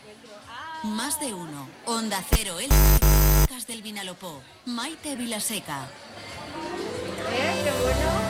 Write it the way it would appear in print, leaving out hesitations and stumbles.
Más de uno. Onda Cero, el podcast del Vinalopó. Maite Vilaseca. Qué bueno.